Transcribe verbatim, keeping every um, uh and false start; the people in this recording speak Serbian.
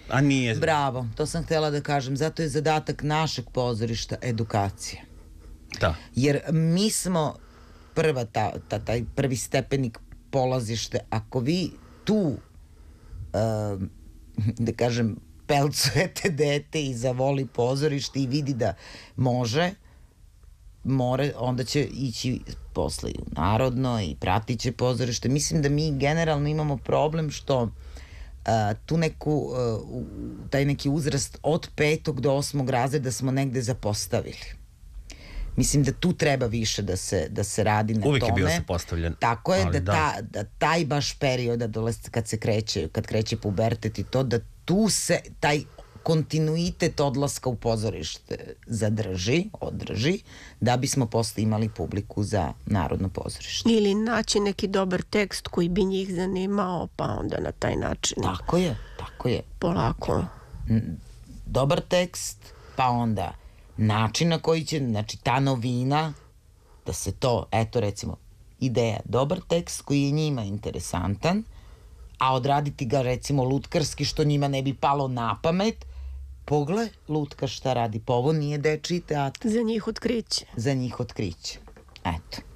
A nije. Bravo, to sam htjela da kažem. Zato je zadatak našeg pozorišta edukacija. Da. Jer mi smo prva ta, ta, taj prvi stepenik polazište. Ako vi tu uh, da kažem pelcujete dete i zavoli pozorište i vidi da može, more, onda će ići posle i u narodno i pratit će pozorište. Mislim da mi generalno imamo problem što uh, tu neku, uh, taj neki uzrast od petog do osmog razreda smo negde zapostavili. Mislim da tu treba više da se, da se radi na Uvijek tome. Uvijek je bio zapostavljen. Tako je, da, da. Ta, da taj baš period adolescencije, kad se kreće, kad kreće pubertet i to, da tu se taj kontinuitet odlaska u pozorište zadrži, održi, da bismo posle imali publiku za narodno pozorište. Ili naći neki dobar tekst koji bi njih zanimao, pa onda na taj način. Tako je, tako je. Polako. Dobar tekst, pa onda način na koji će, znači ta novina, da se to, eto recimo, ideja, dobar tekst koji je njima interesantan, a odraditi ga recimo lutkarski, što njima ne bi palo na pamet. Pogle, lutka šta radi, pa ovo nije dečiji teatr. Za njih otkriće. Za njih otkriće. Eto.